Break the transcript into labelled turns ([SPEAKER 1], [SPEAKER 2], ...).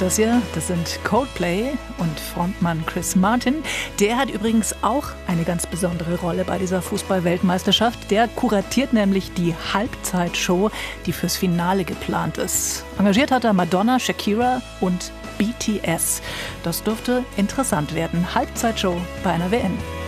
[SPEAKER 1] das hier? Das sind Coldplay und Frontmann Chris Martin. Der hat übrigens auch eine ganz besondere Rolle bei dieser Fußball-Weltmeisterschaft. Der kuratiert nämlich die Halbzeitshow, die fürs Finale geplant ist. Engagiert hat er Madonna, Shakira und BTS. Das dürfte interessant werden. Halbzeitshow bei einer WM.